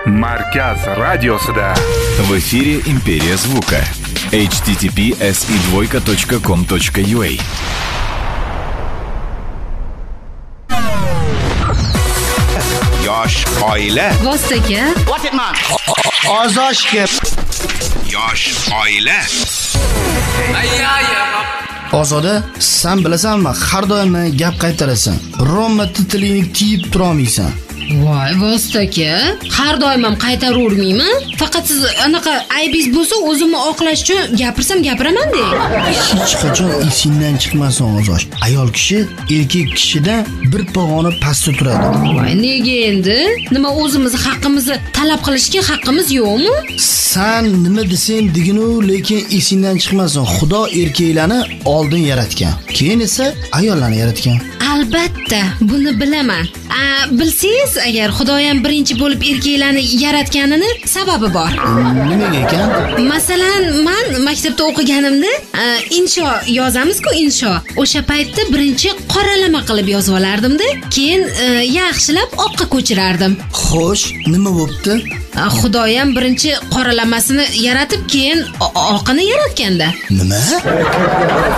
Markaz radiosida. В эфире «Империя звука». https://com.ua. Yosh oila. Vostoka. Ozoshga. Yosh oila. Ozoda, sen bilasanmi, har doim gap qaytarasan. Roma tilingni tiyib turolmaysan. Voy, Vostoka. Har doim ham qaytaravermayman. Faqat siz anaqa aybingiz bo'lsa, o'zimni oqlash uchun gapiraman-da. Hech qachon esingdan chiqmasin Ozosh. Ayol kishi erkak kishidan bir pog'ona pastda turadi. Voy, nega endi? Nima o'zimizni haqqimizni talab qilishga haqqimiz yo'qmi? Sen nima desang deginu, lekin esingdan chiqmasin. Xudo erkaklarni oldin yaratgan, keyin esa ayollarni yaratgan. Albatta, buni bilaman. Bilsangiz, agar Xudoyam birinchi bo'lib erkaklarni yaratganini sababi bor. Nimaga ekan? Masalan, men maktabda o'qiganimda insho yozamiz-ku, insho. O'sha paytda birinchi qoralama qilib yozib olardim-da, keyin yaxshilab oqqa ko'chirardim. Xo'sh, nima bo'pti? Xudoyam birinchi qoralamasini yaratib, keyin oqini yaratganda. Nima?